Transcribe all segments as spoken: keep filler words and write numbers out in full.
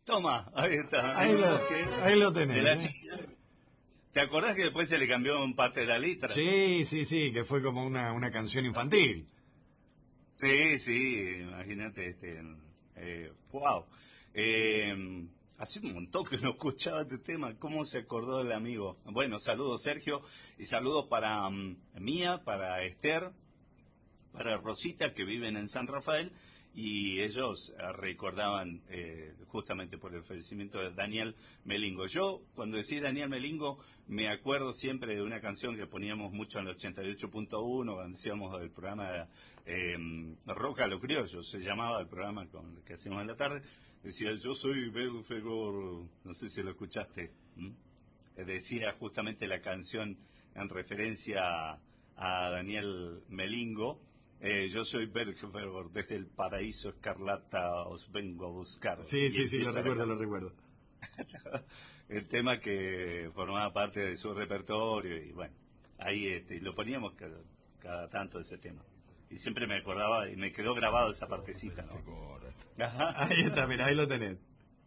Toma, ahí está. Ahí lo, ahí lo tenés. De la ¿eh? China. ¿Te acordás que después se le cambió un parte de la letra? Sí, sí, sí, que fue como una, una canción infantil. Sí, sí, imagínate, este, eh, wow. Eh, hace un montón que no escuchaba este tema, ¿cómo se acordó el amigo? Bueno, saludos Sergio, y saludos para um, Mía, para Esther, para Rosita, que viven en San Rafael, y ellos eh, recordaban eh, justamente por el fallecimiento de Daniel Melingo. Yo, cuando decía Daniel Melingo, me acuerdo siempre de una canción que poníamos mucho en el ochenta y ocho punto uno, cuando hacíamos el programa eh, Rock a lo Criollo, se llamaba el programa con, que hacíamos en la tarde. Decía, yo soy Belfegor, no sé si lo escuchaste. ¿Mm? Decía justamente la canción en referencia a, a Daniel Melingo. Eh, yo soy Bergberg, desde el paraíso escarlata os vengo a buscar. Sí, Y sí, sí, lo empieza la recuerdo, can- lo recuerdo. el tema que formaba parte de su repertorio y bueno, ahí este, lo poníamos cada, cada tanto ese tema. Y siempre me acordaba y me quedó grabado esa partecita, ¿no? Ajá. Ahí está, mira, ahí lo tenés.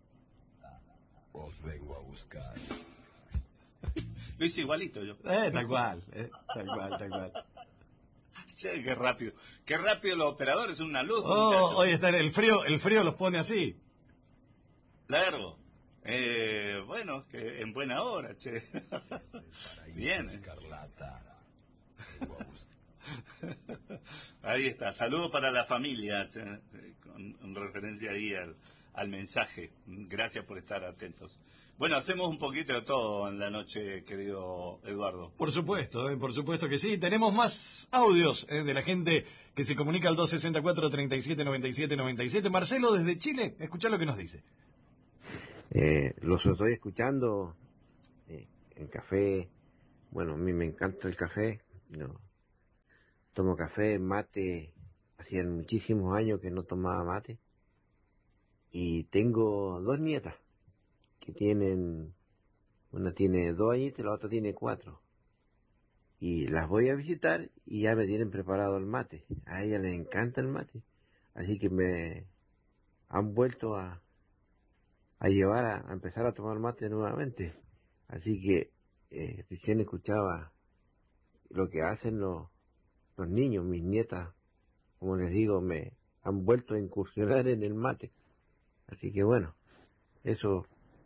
Os vengo a buscar. Lo hice igualito yo. Eh, tal cual, eh, tal cual, tal cual. Che, qué rápido. Qué rápido los operadores, son una luz. Oh, muchachos. hoy está el frío, el frío los pone así. Largo. Eh, bueno, que en buena hora, che. Bien. eh. Escarlata. Vengo a buscar. Ahí está. Saludo para la familia, che, eh, con, en referencia ahí al, al mensaje. Gracias por estar atentos. Bueno, hacemos un poquito de todo en la noche, querido Eduardo. Por supuesto, eh, por supuesto que sí. Tenemos más audios eh, de la gente que se comunica al dos sesenta y cuatro, treinta y siete, noventa y siete, noventa y siete. Marcelo, desde Chile, escuchá lo que nos dice. Eh, los estoy escuchando eh, en café. Bueno, a mí me encanta el café. No, tomo café, mate. Hacían muchísimos años que no tomaba mate. Y tengo dos nietas que tienen, una tiene dos añitos y la otra tiene cuatro. Y las voy a visitar y ya me tienen preparado el mate. A ellas les encanta el mate. Así que me han vuelto a a llevar a, a empezar a tomar mate nuevamente. Así que eh, recién escuchaba lo que hacen los, los niños, mis nietas, como les digo, me han vuelto a incursionar en el mate. Así que bueno, eso.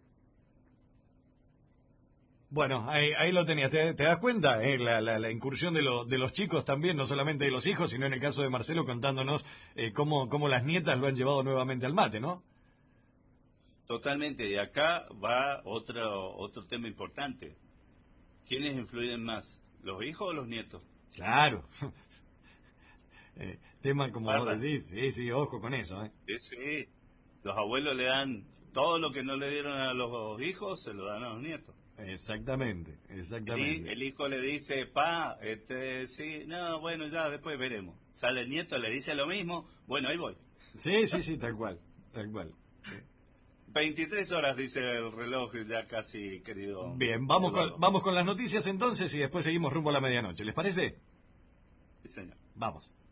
Bueno, ahí, ahí lo tenías. ¿Te, te das cuenta? Eh, la, la, la incursión de, lo, de los chicos también, no solamente de los hijos, sino en el caso de Marcelo contándonos eh, cómo, cómo las nietas lo han llevado nuevamente al mate, ¿no? Totalmente. Y acá va otro, otro tema importante. ¿Quiénes influyen más? ¿Los hijos o los nietos? Claro. eh, tema como Guarda. vos decís, sí, sí, ojo con eso, ¿eh? Sí, sí. Los abuelos le dan todo lo que no le dieron a los hijos, se lo dan a los nietos. Exactamente, exactamente. Y el hijo le dice, pa, este, sí, no, bueno, ya después veremos. Sale el nieto, le dice lo mismo, bueno, ahí voy. Sí, sí, sí, tal cual, tal cual. veintitrés horas, dice el reloj, ya casi, querido. Bien, vamos Eduardo. con, vamos con las noticias entonces y después seguimos rumbo a la medianoche. ¿Les parece? Sí, señor. Vamos.